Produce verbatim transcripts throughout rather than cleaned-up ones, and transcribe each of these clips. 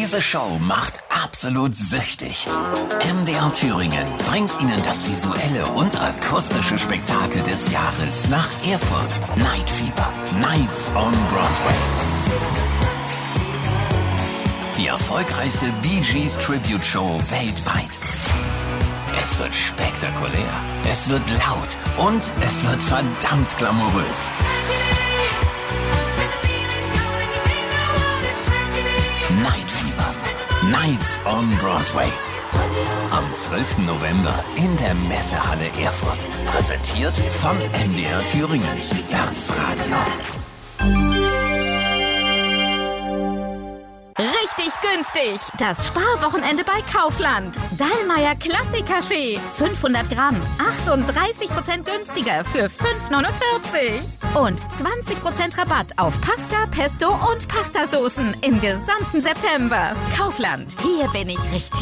Diese Show macht absolut süchtig. M D R Thüringen bringt Ihnen das visuelle und akustische Spektakel des Jahres nach Erfurt. Night Fever, Nights on Broadway. Die erfolgreichste Bee Gees Tribute Show weltweit. Es wird spektakulär, es wird laut und es wird verdammt glamourös. Night Fever, Nights on Broadway. Am zwölften November in der Messehalle Erfurt. Präsentiert von M D R Thüringen, das Radio. Richtig günstig. Das Sparwochenende bei Kaufland. Dallmayr Klassik-Kaffee. fünfhundert Gramm. achtunddreißig Prozent günstiger für fünf neunundvierzig. Und zwanzig Prozent Rabatt auf Pasta, Pesto und Pastasoßen im gesamten September. Kaufland. Hier bin ich richtig.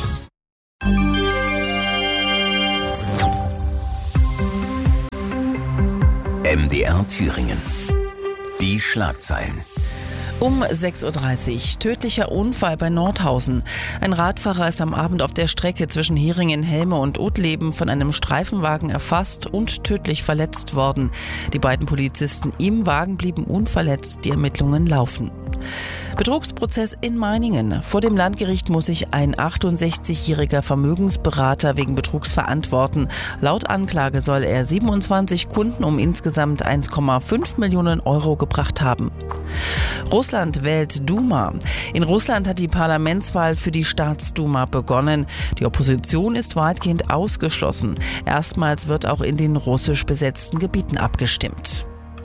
M D R Thüringen. Die Schlagzeilen. Um sechs Uhr dreißig. Tödlicher Unfall bei Nordhausen. Ein Radfahrer ist am Abend auf der Strecke zwischen Heringen-Helme und Uttleben von einem Streifenwagen erfasst und tödlich verletzt worden. Die beiden Polizisten im Wagen blieben unverletzt. Die Ermittlungen laufen. Betrugsprozess in Meiningen. Vor dem Landgericht muss sich ein achtundsechzigjähriger Vermögensberater wegen Betrugs verantworten. Laut Anklage soll er siebenundzwanzig Kunden um insgesamt eins Komma fünf Millionen Euro gebracht haben. Russland wählt Duma. In Russland hat die Parlamentswahl für die Staatsduma begonnen. Die Opposition ist weitgehend ausgeschlossen. Erstmals wird auch in den russisch besetzten Gebieten abgestimmt.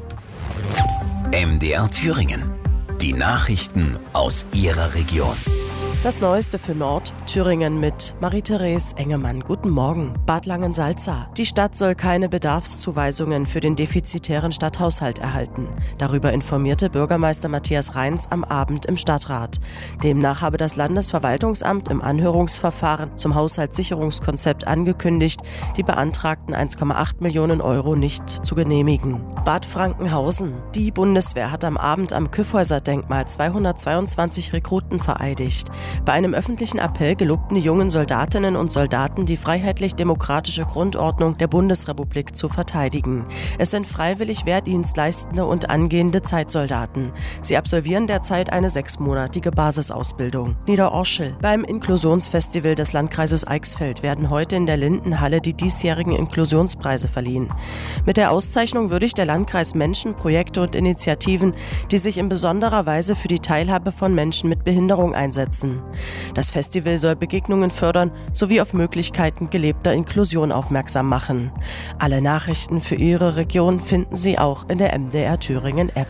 M D R Thüringen. Die Nachrichten aus Ihrer Region. Das Neueste für Nordthüringen mit Marie-Therese Engemann. Guten Morgen. Bad Langensalza. Die Stadt soll keine Bedarfszuweisungen für den defizitären Stadthaushalt erhalten. Darüber informierte Bürgermeister Matthias Reins am Abend im Stadtrat. Demnach habe das Landesverwaltungsamt im Anhörungsverfahren zum Haushaltssicherungskonzept angekündigt, die beantragten eins Komma acht Millionen Euro nicht zu genehmigen. Bad Frankenhausen. Die Bundeswehr hat am Abend am Kyffhäuser-Denkmal zweihundertzweiundzwanzig Rekruten vereidigt. Bei einem öffentlichen Appell gelobten die jungen Soldatinnen und Soldaten, die freiheitlich-demokratische Grundordnung der Bundesrepublik zu verteidigen. Es sind freiwillig Wehrdienst leistende und angehende Zeitsoldaten. Sie absolvieren derzeit eine sechsmonatige Basisausbildung. Niederorschel. Beim Inklusionsfestival des Landkreises Eichsfeld werden heute in der Lindenhalle die diesjährigen Inklusionspreise verliehen. Mit der Auszeichnung würdigt der Landkreis Menschen, Projekte und Initiativen, die sich in besonderer Weise für die Teilhabe von Menschen mit Behinderung einsetzen. Das Festival soll Begegnungen fördern sowie auf Möglichkeiten gelebter Inklusion aufmerksam machen. Alle Nachrichten für Ihre Region finden Sie auch in der M D R Thüringen App.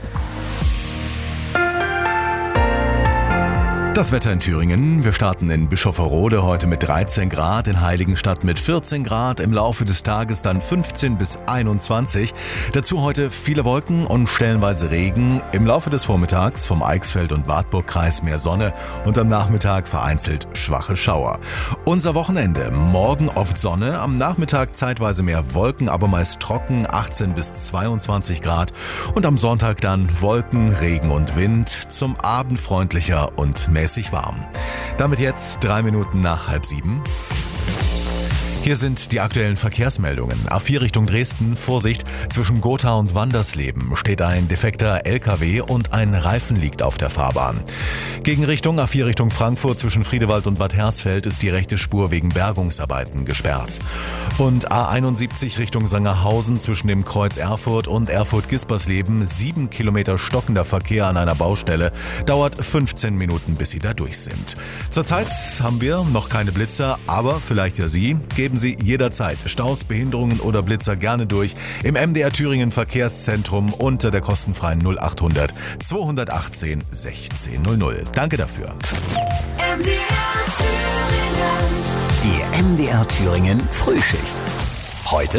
Das Wetter in Thüringen. Wir starten in Bischofferode heute mit dreizehn Grad, in Heiligenstadt mit vierzehn Grad, im Laufe des Tages dann fünfzehn bis einundzwanzig. Dazu heute viele Wolken und stellenweise Regen. Im Laufe des Vormittags vom Eichsfeld- und Wartburgkreis mehr Sonne und am Nachmittag vereinzelt schwache Schauer. Unser Wochenende. Morgen oft Sonne, am Nachmittag zeitweise mehr Wolken, aber meist trocken, achtzehn bis zweiundzwanzig Grad. Und am Sonntag dann Wolken, Regen und Wind, zum Abend freundlicher und mehr mäßig warm. Damit jetzt drei Minuten nach halb sieben. Hier sind die aktuellen Verkehrsmeldungen. A vier Richtung Dresden, Vorsicht, zwischen Gotha und Wandersleben steht ein defekter L K W und ein Reifen liegt auf der Fahrbahn. Gegenrichtung A vier Richtung Frankfurt, zwischen Friedewald und Bad Hersfeld ist die rechte Spur wegen Bergungsarbeiten gesperrt. Und A einundsiebzig Richtung Sangerhausen, zwischen dem Kreuz Erfurt und Erfurt-Gispersleben, sieben Kilometer stockender Verkehr an einer Baustelle, dauert fünfzehn Minuten, bis Sie da durch sind. Zurzeit haben wir noch keine Blitzer, aber vielleicht ja Sie. Geben Sie jederzeit Staus, Behinderungen oder Blitzer gerne durch im M D R Thüringen Verkehrszentrum unter der kostenfreien null achthundert zweihundertachtzehn sechzehn null null. Danke dafür. M D R Thüringen. Die M D R Thüringen Frühschicht. Heute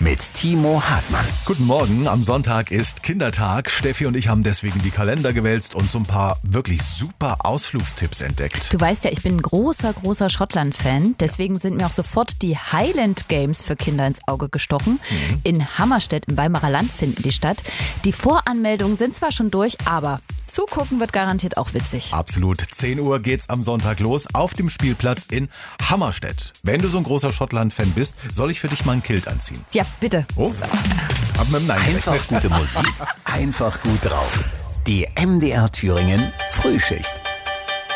mit Timo Hartmann. Guten Morgen, am Sonntag ist Kindertag. Steffi und ich haben deswegen die Kalender gewälzt und so ein paar wirklich super Ausflugstipps entdeckt. Du weißt ja, ich bin ein großer, großer Schottland-Fan. Deswegen sind mir auch sofort die Highland Games für Kinder ins Auge gestochen. Mhm. In Hammerstedt im Weimarer Land finden die statt. Die Voranmeldungen sind zwar schon durch, aber zugucken wird garantiert auch witzig. Absolut. zehn Uhr geht's am Sonntag los auf dem Spielplatz in Hammerstedt. Wenn du so ein großer Schottland-Fan bist, soll ich für dich mal ein Kilt anziehen? Ja, bitte. Oh, hab mit dem Nein Einfach gute Musik, einfach gut drauf. Die M D R Thüringen Frühschicht.